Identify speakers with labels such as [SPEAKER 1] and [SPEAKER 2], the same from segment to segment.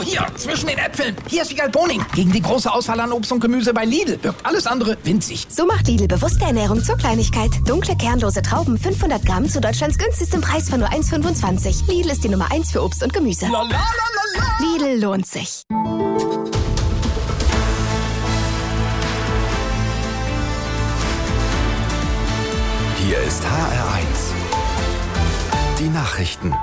[SPEAKER 1] Oh, hier, zwischen den Äpfeln. Hier ist Wiegald Boning. Gegen die große Auswahl an Obst und Gemüse bei Lidl wirkt alles andere winzig.
[SPEAKER 2] So macht Lidl bewusste Ernährung zur Kleinigkeit. Dunkle, kernlose Trauben, 500 Gramm zu Deutschlands günstigstem Preis von nur 1,25. Lidl ist die Nummer 1 für Obst und Gemüse. Lidl lohnt sich.
[SPEAKER 3] Hier ist HR1. Die Nachrichten.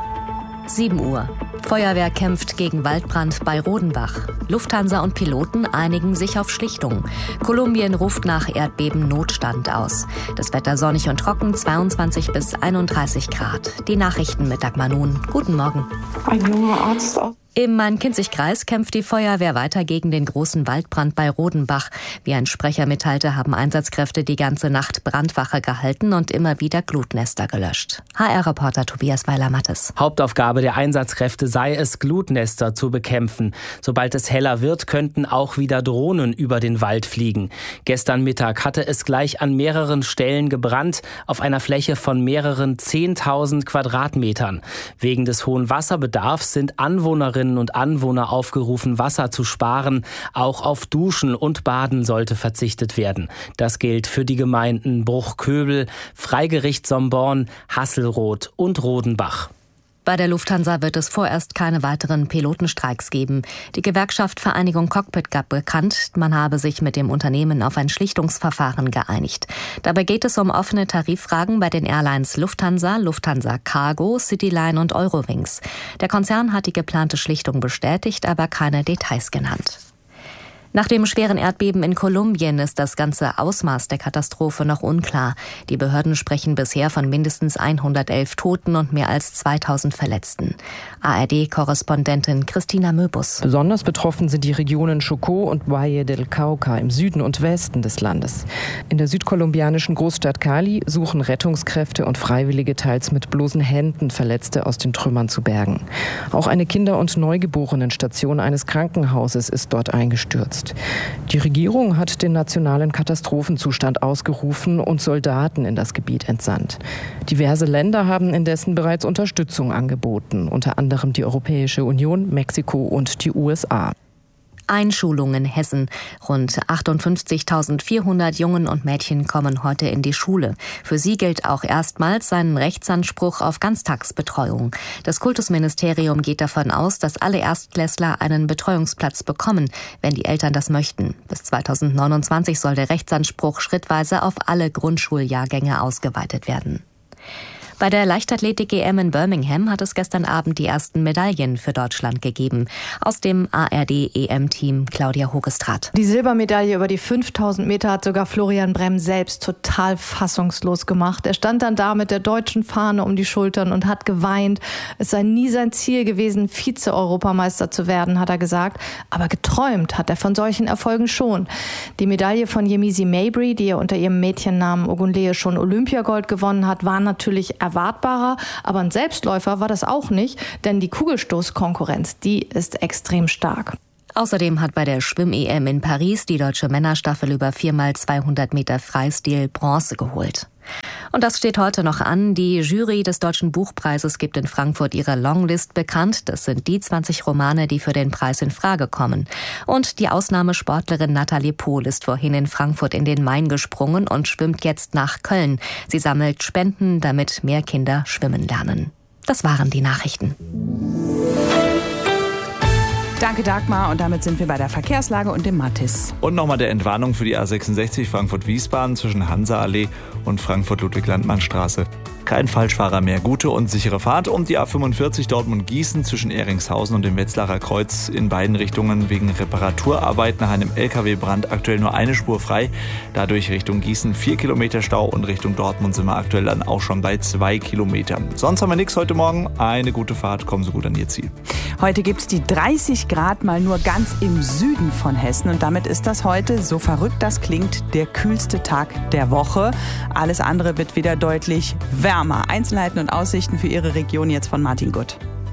[SPEAKER 4] 7 Uhr. Feuerwehr kämpft gegen Waldbrand bei Rodenbach. Lufthansa und Piloten einigen sich auf Schlichtung. Kolumbien ruft nach Erdbeben Notstand aus. Das Wetter sonnig und trocken, 22 bis 31 Grad. Die Nachrichten mit Dagmar Nun. Guten Morgen.
[SPEAKER 5] Ein junger Arzt aus
[SPEAKER 4] Im Main-Kinzig-Kreis kämpft die Feuerwehr weiter gegen den großen Waldbrand bei Rodenbach. Wie ein Sprecher mitteilte, haben Einsatzkräfte die ganze Nacht Brandwache gehalten und immer wieder Glutnester gelöscht. HR-Reporter Tobias Weiler-Mattes.
[SPEAKER 6] Hauptaufgabe der Einsatzkräfte sei es, Glutnester zu bekämpfen. Sobald es heller wird, könnten auch wieder Drohnen über den Wald fliegen. Gestern Mittag hatte es gleich an mehreren Stellen gebrannt, auf einer Fläche von mehreren 10.000 Quadratmetern. Wegen des hohen Wasserbedarfs sind Anwohnerinnen und Anwohner aufgerufen, Wasser zu sparen. Auch auf Duschen und Baden sollte verzichtet werden. Das gilt für die Gemeinden Bruchköbel, Freigericht Somborn, Hasselroth und Rodenbach.
[SPEAKER 4] Bei der Lufthansa wird es vorerst keine weiteren Pilotenstreiks geben. Die Gewerkschaft Vereinigung Cockpit gab bekannt, man habe sich mit dem Unternehmen auf ein Schlichtungsverfahren geeinigt. Dabei geht es um offene Tariffragen bei den Airlines Lufthansa, Lufthansa Cargo, Cityline und Eurowings. Der Konzern hat die geplante Schlichtung bestätigt, aber keine Details genannt. Nach dem schweren Erdbeben in Kolumbien ist das ganze Ausmaß der Katastrophe noch unklar. Die Behörden sprechen bisher von mindestens 111 Toten und mehr als 2000 Verletzten. ARD-Korrespondentin Christina Möbus.
[SPEAKER 7] Besonders betroffen sind die Regionen Chocó und Valle del Cauca im Süden und Westen des Landes. In der südkolumbianischen Großstadt Cali suchen Rettungskräfte und Freiwillige teils mit bloßen Händen Verletzte aus den Trümmern zu bergen. Auch eine Kinder- und Neugeborenenstation eines Krankenhauses ist dort eingestürzt. Die Regierung hat den nationalen Katastrophenzustand ausgerufen und Soldaten in das Gebiet entsandt. Diverse Länder haben indessen bereits Unterstützung angeboten, unter anderem die Europäische Union, Mexiko und die USA.
[SPEAKER 4] Einschulung in Hessen. Rund 58.400 Jungen und Mädchen kommen heute in die Schule. Für sie gilt auch erstmals ein Rechtsanspruch auf Ganztagsbetreuung. Das Kultusministerium geht davon aus, dass alle Erstklässler einen Betreuungsplatz bekommen, wenn die Eltern das möchten. Bis 2029 soll der Rechtsanspruch schrittweise auf alle Grundschuljahrgänge ausgeweitet werden. Bei der Leichtathletik-EM in Birmingham hat es gestern Abend die ersten Medaillen für Deutschland gegeben. Aus dem ARD-EM-Team Claudia Hogestraat.
[SPEAKER 8] Die Silbermedaille über die 5000 Meter hat sogar Florian Brehm selbst total fassungslos gemacht. Er stand dann da mit der deutschen Fahne um die Schultern und hat geweint. Es sei nie sein Ziel gewesen, Vize-Europameister zu werden, hat er gesagt. Aber geträumt hat er von solchen Erfolgen schon. Die Medaille von Yemisi Mabry, die er unter ihrem Mädchennamen Ogunleye schon Olympiagold gewonnen hat, war natürlich erwartbarer, aber ein Selbstläufer war das auch nicht, denn die Kugelstoßkonkurrenz, die ist extrem stark.
[SPEAKER 4] Außerdem hat bei der Schwimm-EM in Paris die deutsche Männerstaffel über 4x200 Meter Freistil Bronze geholt. Und das steht heute noch an. Die Jury des Deutschen Buchpreises gibt in Frankfurt ihre Longlist bekannt. Das sind die 20 Romane, die für den Preis in Frage kommen. Und die Ausnahmesportlerin Nathalie Pohl ist vorhin in Frankfurt in den Main gesprungen und schwimmt jetzt nach Köln. Sie sammelt Spenden, damit mehr Kinder schwimmen lernen. Das waren die Nachrichten.
[SPEAKER 9] Danke Dagmar, und damit sind wir bei der Verkehrslage und dem Mathis.
[SPEAKER 10] Und nochmal der Entwarnung für die A66 Frankfurt-Wiesbaden zwischen Hansa-Allee und Frankfurt-Ludwig-Landmann-Straße. Kein Falschfahrer mehr, gute und sichere Fahrt. Und die A45 Dortmund-Gießen zwischen Ehringshausen und dem Wetzlarer Kreuz in beiden Richtungen wegen Reparaturarbeit nach einem LKW-Brand aktuell nur eine Spur frei. Dadurch Richtung Gießen 4 Kilometer Stau und Richtung Dortmund sind wir aktuell dann auch schon bei 2 Kilometern. Sonst haben wir nichts heute Morgen. Eine gute Fahrt, kommen Sie gut an Ihr Ziel.
[SPEAKER 9] Heute gibt es die 30 Grad mal nur ganz im Süden von Hessen. Und damit ist das heute, so verrückt das klingt, der kühlste Tag der Woche. Alles andere wird wieder deutlich wärmer. Einzelheiten und Aussichten für Ihre Region jetzt von Martin Gutt.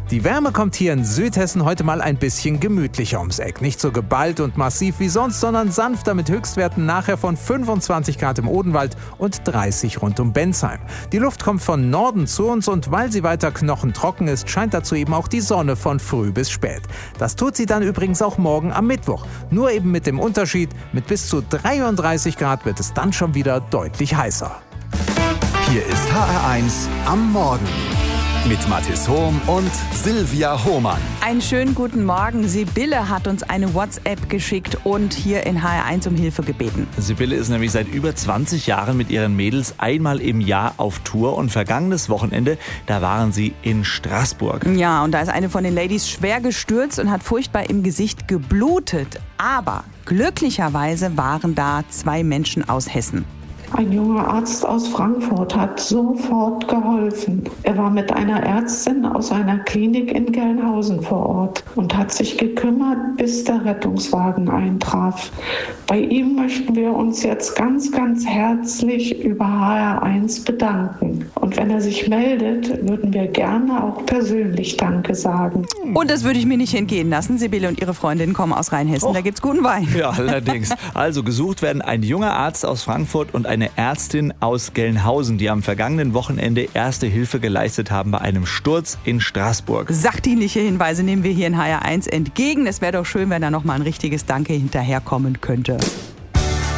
[SPEAKER 11] Die Wärme kommt hier in Südhessen heute mal ein bisschen gemütlicher ums Eck. Nicht so geballt und massiv wie sonst, sondern sanfter mit Höchstwerten nachher von 25 Grad im Odenwald und 30 rund um Bensheim. Die Luft kommt von Norden zu uns und weil sie weiter knochentrocken ist, scheint dazu eben auch die Sonne von früh bis spät. Das tut sie dann übrigens auch morgen am Mittwoch. Nur eben mit dem Unterschied, mit bis zu 33 Grad wird es dann schon wieder deutlich heißer.
[SPEAKER 3] Hier ist HR1 am Morgen mit Mathis Hohm und Silvia Hohmann.
[SPEAKER 9] Einen schönen guten Morgen. Sibylle hat uns eine WhatsApp geschickt und hier in HR1 um Hilfe gebeten.
[SPEAKER 10] Sibylle ist nämlich seit über 20 Jahren mit ihren Mädels einmal im Jahr auf Tour und vergangenes Wochenende, da waren sie in Straßburg.
[SPEAKER 9] Ja, und da ist eine von den Ladies schwer gestürzt und hat furchtbar im Gesicht geblutet. Aber glücklicherweise waren da 2 Menschen aus Hessen.
[SPEAKER 5] Ein junger Arzt aus Frankfurt hat sofort geholfen. Er war mit einer Ärztin aus einer Klinik in Gelnhausen vor Ort und hat sich gekümmert, bis der Rettungswagen eintraf. Bei ihm möchten wir uns jetzt ganz, ganz herzlich über HR1 bedanken. Und wenn er sich meldet, würden wir gerne auch persönlich Danke sagen.
[SPEAKER 9] Und das würde ich mir nicht entgehen lassen. Sibylle und ihre Freundin kommen aus Rheinhessen. Da gibt's guten Wein.
[SPEAKER 10] Ja, allerdings. Also gesucht werden ein junger Arzt aus Frankfurt und eine Ärztin aus Gelnhausen, die am vergangenen Wochenende erste Hilfe geleistet haben bei einem Sturz in Straßburg.
[SPEAKER 9] Sachdienliche Hinweise nehmen wir hier in HR1 entgegen. Es wäre doch schön, wenn da noch mal ein richtiges Danke hinterherkommen könnte.